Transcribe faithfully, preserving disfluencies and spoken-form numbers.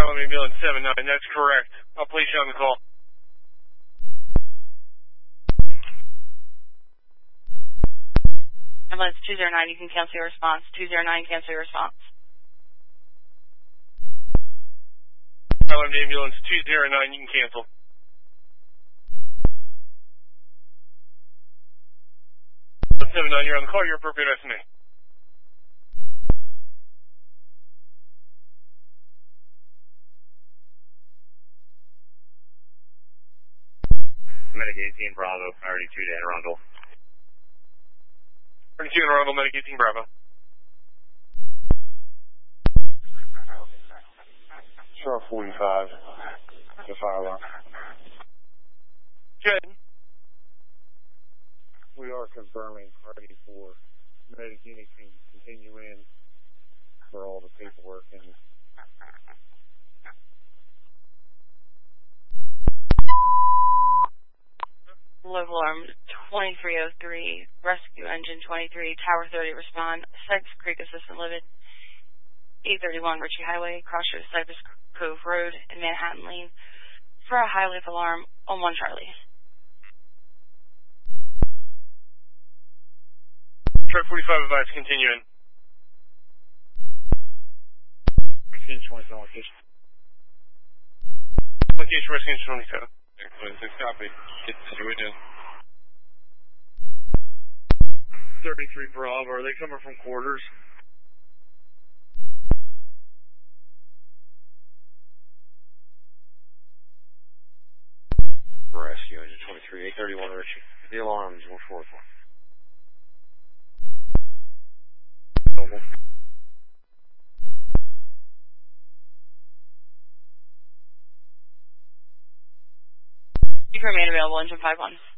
Harlem Ambulance seven nine, that's correct. I'll place you on the call. Ambulance two zero nine, you can cancel your response. two zero nine, cancel your response. Harlem Ambulance two zero nine, you can cancel. seven nine, you're on the call, your appropriate estimate. Medic eighteen Bravo, priority two to Anne Arundel. Priority two Anne Arundel, Medic eighteen Bravo. Char forty-five, the fire alarm. Good. We are confirming priority four. Medic unit can continue in for all the paperwork and Local alarm twenty-three oh three, rescue engine twenty-three, tower thirty, respond, Cypress Creek Assistant Limited, eight thirty-one Ritchie Highway, crossroads Cypress Cove Road in Manhattan Lane, for a high life alarm on one Charlie. Truck forty-five advice, continuing. rescue twenty-seven location. Location rescue twenty-seven. Excellent, six copy. Get situated. thirty-three Bravo, are they coming from quarters? Rescue engine twenty-three, eight thirty-one Ritchie. The alarm is one four four. You can remain available, engine five one.